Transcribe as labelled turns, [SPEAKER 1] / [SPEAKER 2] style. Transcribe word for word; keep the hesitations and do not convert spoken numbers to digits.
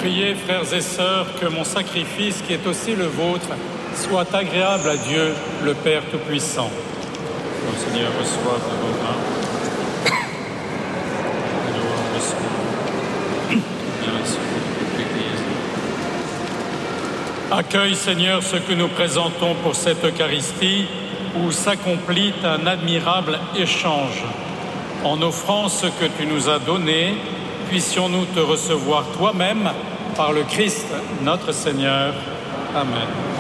[SPEAKER 1] Priez, frères et sœurs, que mon sacrifice, qui est aussi le vôtre, soit agréable à Dieu, le Père Tout-Puissant.
[SPEAKER 2] Que le Seigneur reçoive de vos mains la louange et bien et sur toute l'Église.
[SPEAKER 1] Accueille, Seigneur, ce que nous présentons pour cette Eucharistie, où s'accomplit un admirable échange. En offrant ce que tu nous as donné, puissions-nous te recevoir toi-même par le Christ, notre Seigneur. Amen.